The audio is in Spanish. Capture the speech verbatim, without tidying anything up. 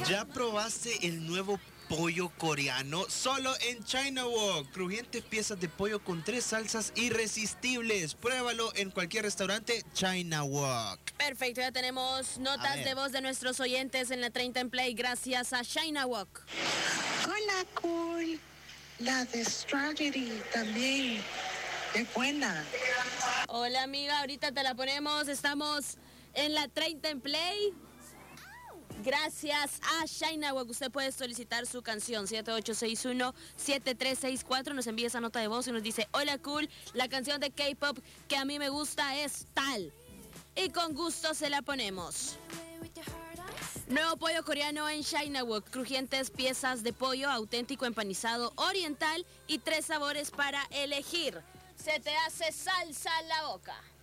¿Ya probaste el nuevo pollo coreano? Solo en China Wok. Crujientes piezas de pollo con tres salsas irresistibles. Pruébalo en cualquier restaurante China Wok. Perfecto, ya tenemos notas de voz de nuestros oyentes en la treinta en Play gracias a China Wok. Hola, cool. La de Strawberry también. Es buena. Hola, amiga, ahorita te la ponemos. Estamos en la treinta en Play. Gracias a China Wok. Usted puede solicitar su canción siete ocho seis uno, siete tres seis cuatro. Nos envía esa nota de voz y nos dice: hola, cool, la canción de K-pop que a mí me gusta es tal. Y con gusto se la ponemos. Nuevo pollo coreano en China Wok. Crujientes piezas de pollo auténtico empanizado oriental y tres sabores para elegir. Se te hace salsa en la boca.